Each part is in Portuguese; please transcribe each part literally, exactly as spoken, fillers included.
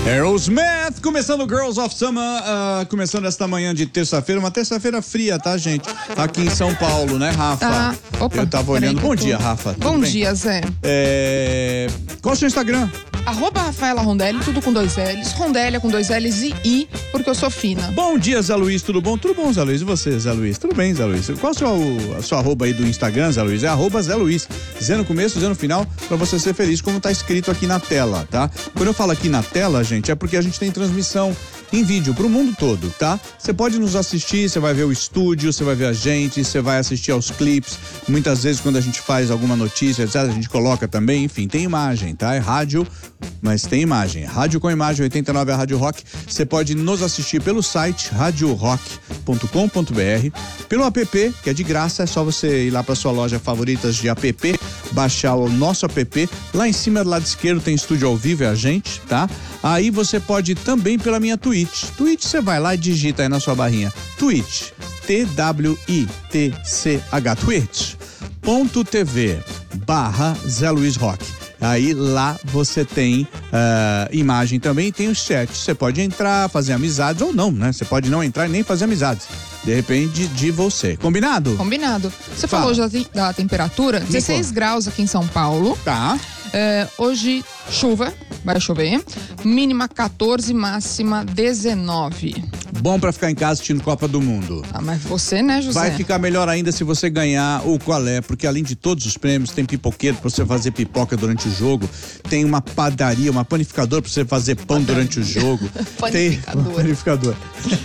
Aerosmith, começando Girls of Summer, uh, começando esta manhã de terça-feira, uma terça-feira fria, tá, gente? Aqui em São Paulo, né, Rafa? Ah, opa, eu tava olhando. Bom dia, Rafa. Tudo Bom bem? dia, Zé. É... Qual é o seu Instagram? Arroba Rafaela Rondelli, tudo com dois L's. Rondelli com dois L's e I, porque eu sou fina. Bom dia, Zé Luiz, tudo bom? Tudo bom, Zé Luiz? E você, Zé Luiz? Tudo bem, Zé Luiz? Qual é o seu, a sua arroba aí do Instagram, Zé Luiz? É arroba Zé Luiz. Zé no começo, Zé no final, pra você ser feliz, como tá escrito aqui na tela, tá? Quando eu falo aqui na tela, gente, é porque a gente tem transmissão em vídeo pro mundo todo, tá? Você pode nos assistir, você vai ver o estúdio, você vai ver a gente, você vai assistir aos clipes. Muitas vezes quando a gente faz alguma notícia, etcétera, a gente coloca também, enfim, tem imagem, tá? É rádio, mas tem imagem. Rádio com imagem, oitenta e nove é a Rádio Rock. Você pode nos assistir pelo site rádio rock ponto com ponto br, pelo app, que é de graça, é só você ir lá pra sua loja favoritas de app, baixar o nosso app. Lá em cima do lado esquerdo tem estúdio ao vivo, é a gente, tá? Aí você pode também pela minha Twitch. Twitch, você vai lá e digita aí na sua barrinha. Twitch, T W I T C H, twitch ponto t v barra Zé Luiz Rock. Aí lá você tem uh, imagem também, tem o chat. Você pode entrar, fazer amizades ou não, né? Você pode não entrar e nem fazer amizades. Depende de você. Combinado? Combinado. Você Fala. falou já da temperatura, dezesseis graus aqui em São Paulo. Tá. É, hoje, chuva, vai chover. Mínima quatorze, máxima dezenove. Bom pra ficar em casa assistindo Copa do Mundo. Ah, mas você, né, José? Vai ficar melhor ainda se você ganhar o qual é, porque além de todos os prêmios, tem pipoqueiro pra você fazer pipoca durante o jogo, tem uma padaria, uma panificadora pra você fazer pão Padaria. durante o jogo. Panificador. Tem, panificador.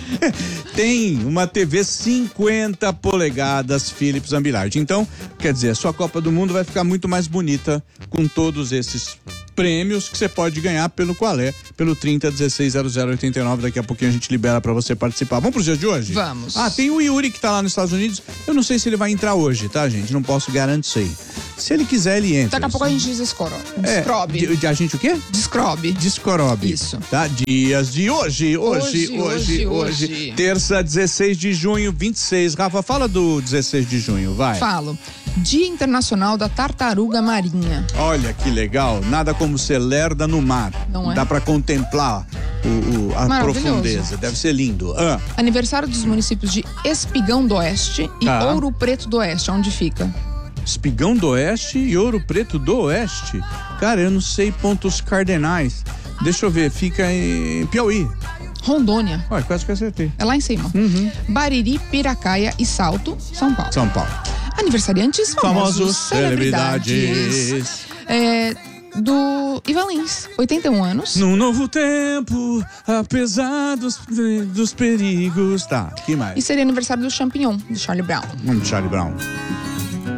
Tem uma T V cinquenta polegadas Philips Ambilight. Então, quer dizer, a sua Copa do Mundo vai ficar muito mais bonita com todos esses prêmios que você pode ganhar pelo qual é, pelo trinta, dezesseis, zero zero, oitenta e nove. Daqui a pouquinho a gente libera pra você participar. Vamos pros dias de hoje? Vamos. Ah, tem o Yuri que tá lá nos Estados Unidos. Eu não sei se ele vai entrar hoje, tá, gente? Não posso garantir. Se ele quiser, ele entra. Daqui a pouco a gente desescoro. É, Descrobe. de, de, a gente o quê? Descrobe. Descorobe. Isso. Tá? Dias de hoje, hoje, Hoje, hoje, hoje. hoje, hoje. Terça, dezesseis de junho, vinte e seis. Rafa, fala do dezesseis de junho, vai. Falo. Dia Internacional da Tartaruga Marinha. Olha que legal. Nada como ser lerda no mar. Não é? Dá pra contemplar o, o, a Maravilhoso. profundeza. Deve ser lindo. Ah, Aniversário dos municípios de Espigão do Oeste e Tá. Ouro Preto do Oeste. Onde fica? Espigão do Oeste e Ouro Preto do Oeste. Cara, eu não sei pontos cardenais. Deixa eu ver. Fica em Piauí. Rondônia. Olha, quase que acertei. É lá em cima. Uhum. Bariri, Piracaia e Salto, São Paulo. São Paulo. Aniversariantes famosos, Famosos celebridades. celebridades. É, do Ivan Lins, oitenta e um anos. Num novo tempo, apesar dos, dos perigos. Tá, que mais? E seria aniversário do Champignon, do Charlie Brown. Vamos, Charlie Brown.